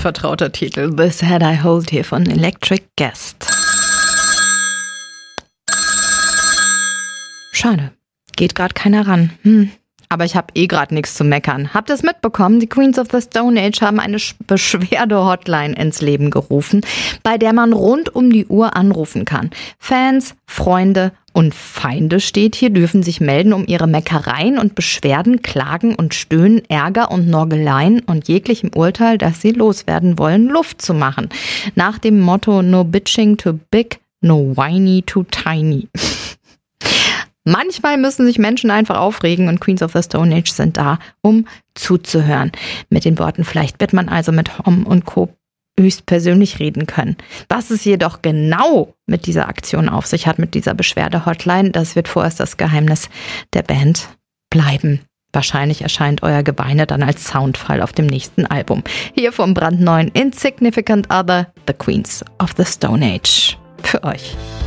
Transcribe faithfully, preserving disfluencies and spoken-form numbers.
vertrauter Titel. This Head I Hold hier von Electric Guest. Schade, geht gerade keiner ran. Hm. Aber ich habe eh gerade nichts zu meckern. Habt ihr es mitbekommen? Die Queens of the Stone Age haben eine Beschwerde-Hotline ins Leben gerufen, bei der man rund um die Uhr anrufen kann. Fans, Freunde und Feinde steht hier, dürfen sich melden, um ihre Meckereien und Beschwerden, Klagen und Stöhnen, Ärger und Norgeleien und jeglichem Urteil, das sie loswerden wollen, Luft zu machen. Nach dem Motto No bitching too big, no whiny too tiny. Manchmal müssen sich Menschen einfach aufregen und Queens of the Stone Age sind da, um zuzuhören. Mit den Worten, vielleicht wird man also mit Hom und Co. höchstpersönlich reden können. Was es jedoch genau mit dieser Aktion auf sich hat, mit dieser Beschwerde-Hotline, das wird vorerst das Geheimnis der Band bleiben. Wahrscheinlich erscheint euer Geweine dann als Soundfile auf dem nächsten Album. Hier vom brandneuen Insignificant Other, The Queens of the Stone Age. Für euch.